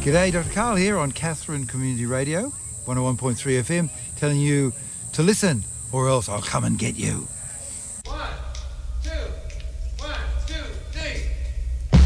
G'day, Dr. Karl here on Katherine Community Radio, 101.3 FM, telling you to listen or else I'll come and get you.